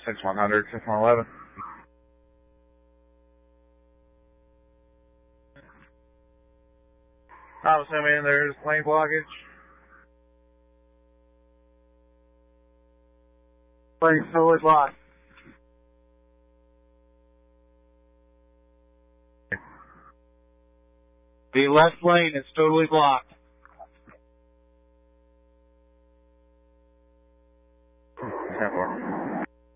6100, 6111. I'm assuming there's lane blockage. Lane's totally blocked. The left lane is totally blocked.